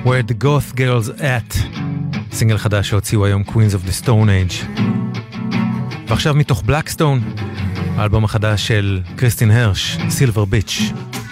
Where the Goth Girls At, סינגל חדש שהוציאו היום Queens of the Stone Age. ועכשיו מתוך בלקסטון, האלבום החדש של קריסטין הרש, Silver Beach.